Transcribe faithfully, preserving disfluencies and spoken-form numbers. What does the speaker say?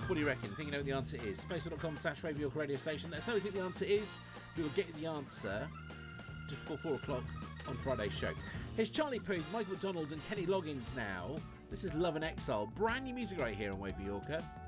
What do you reckon? Think you know what the answer is? Facebook.com slash Radio York radio station. Let us know what you think the answer is. We will get you the answer just before four o'clock on Friday's show. Here's Charlie Puth, Michael McDonald and Kenny Loggins now. This is Love and Exile. Brand new music right here on Wave Yorker.